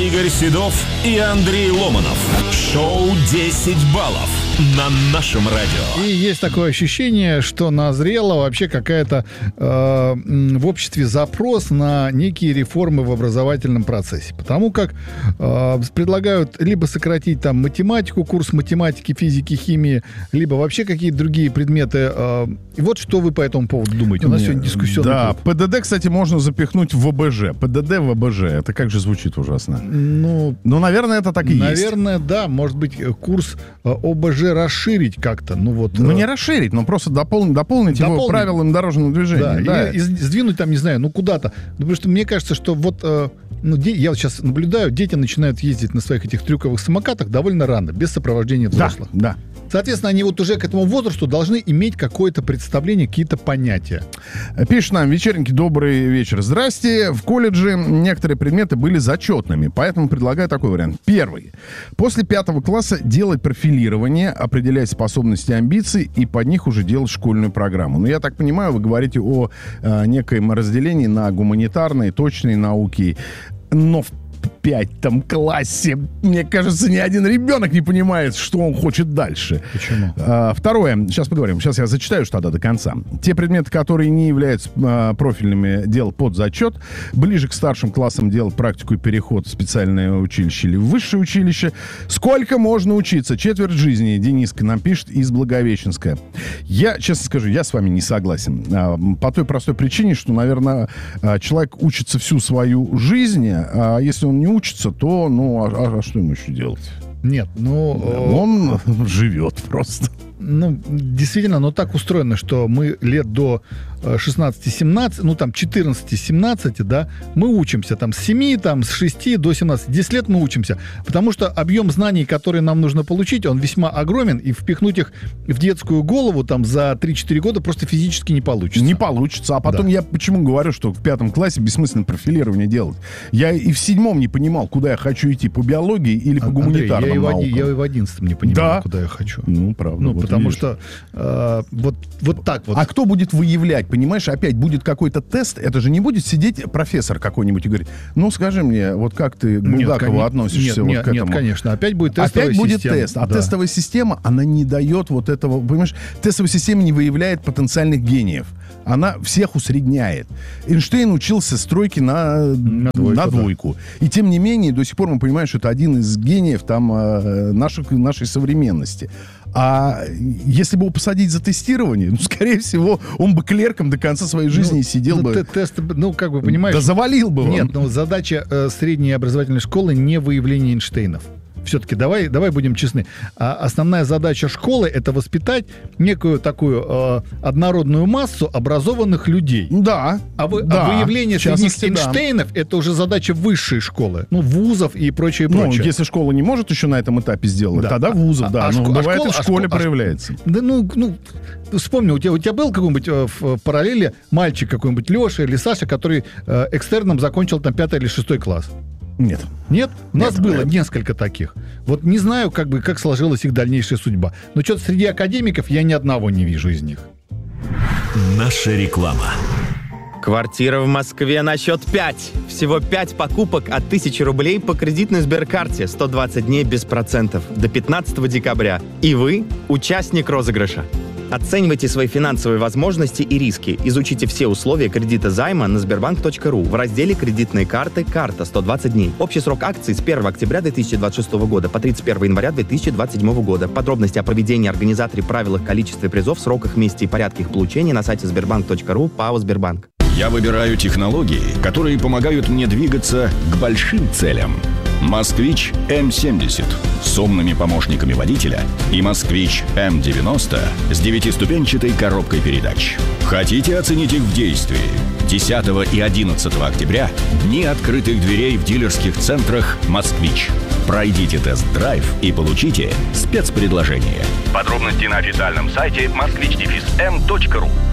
Игорь Седов и Андрей Ломанов. Шоу «10 баллов» на нашем радио. И есть такое ощущение, что назрела вообще какая-то в обществе запрос на некие реформы в образовательном процессе. Потому как предлагают либо сократить там математику, курс математики, физики, химии, либо вообще какие-то другие предметы. И вот что вы по этому поводу думаете? У нас сегодня дискуссионный Да, клуб. ПДД, кстати, можно запихнуть в ВБЖ. ПДД в ВБЖ. Это как же звучит ужасно. Ну, наверное, это так и есть. наверное, да. Может быть, курс ОБЖ расширить как-то. Ну, вот, Ну, не расширить, но просто дополнить его правилам дорожного движения. Да, и сдвинуть там, не знаю, ну, куда-то. Ну, потому что мне кажется, что вот... я вот сейчас наблюдаю, дети начинают ездить на своих этих трюковых самокатах довольно рано, без сопровождения взрослых. Да. Соответственно, они вот уже к этому возрасту должны иметь какое-то представление, какие-то понятия. Пишет нам: вечерненький, добрый вечер. Здрасте. В колледже некоторые предметы были зачетными, поэтому предлагаю такой вариант. Первый. После 5 класса делать профилирование, определять способности и амбиции, и под них уже делать школьную программу. Но я так понимаю, вы говорите о некоем разделении на гуманитарные, точные науки. Но в 5 классе, мне кажется, ни один ребенок не понимает, что он хочет дальше. Почему? Второе, сейчас поговорим. Сейчас я зачитаю что тогда до конца. Те предметы, которые не являются профильными, делать под зачет. Ближе к старшим классам делать практику и переход в специальное училище или в высшее училище. Сколько можно учиться? Четверть жизни, Дениска нам пишет из Благовещенска. Я, честно скажу, я с вами не согласен. По той простой причине, что, наверное, человек учится всю свою жизнь, а если он не учится, то, а что ему еще делать? Нет, он живет просто. Ну, действительно, но так устроено, что мы лет до 16-17, ну, там, 14-17, да, мы учимся, там, с 7, там, с 6 до 17, 10 лет мы учимся, потому что объем знаний, которые нам нужно получить, он весьма огромен, и впихнуть их в детскую голову, там, за 3-4 года просто физически не получится. Не получится, а потом я почему говорю, что в 5 классе бессмысленно профилирование делать. Я и в 7 не понимал, куда я хочу идти, по биологии или по гуманитарным Андрей, наукам. Я и в 11 не понимаю, куда я хочу. Ну, правда. Ну, потому что вот так вот. А кто будет выявлять, понимаешь, опять будет какой-то тест, это же не будет сидеть профессор какой-нибудь и говорить: ну, скажи мне, вот как ты к Булгакову относишься вот к этому? Нет, конечно, опять будет тестовая система. Опять будет тест, а тестовая система, она не дает вот этого, понимаешь, тестовая система не выявляет потенциальных гениев. Она всех усредняет. Эйнштейн учился с тройки на двойку. Да. И тем не менее, до сих пор мы понимаем, что это один из гениев там нашей современности. А если бы его посадить за тестирование, скорее всего, он бы клерком до конца своей жизни сидел бы. Как бы, понимаешь... Да завалил бы он. Нет, задача средней образовательной школы не выявление Эйнштейнов. Все-таки давай будем честны. Основная задача школы — это воспитать некую такую однородную массу образованных людей. Да. А выявление среди них Эйнштейнов — это уже задача высшей школы. Ну, вузов и прочее. Если школа не может еще на этом этапе сделать, тогда вузов, бывает и в школе проявляется. Вспомни, у тебя был какой-нибудь в параллели мальчик какой-нибудь, Леша или Саша, который экстерном закончил там 5 или 6 класс? Нет? У нас было несколько таких. Вот не знаю, как сложилась их дальнейшая судьба. Но что-то среди академиков я ни одного не вижу из них. Наша реклама. Квартира в Москве на счет 5. Всего 5 покупок от 1000 рублей по кредитной Сберкарте. 120 дней без процентов. До 15 декабря. И вы участник розыгрыша. Оценивайте свои финансовые возможности и риски. Изучите все условия кредита займа на sberbank.ru в разделе «Кредитные карты. Карта. 120 дней». Общий срок акций с 1 октября 2026 года по 31 января 2027 года. Подробности о проведении, организаторе, правилах, количестве призов, сроках, месте и порядке их получения на сайте sberbank.ru ПАО «Сбербанк». Я выбираю технологии, которые помогают мне двигаться к большим целям. «Москвич М70» с умными помощниками водителя и «Москвич М90» с 9-ступенчатой коробкой передач. Хотите оценить их в действии? 10 и 11 октября – дни открытых дверей в дилерских центрах «Москвич». Пройдите тест-драйв и получите спецпредложение. Подробности на официальном сайте moskvich-m.ru.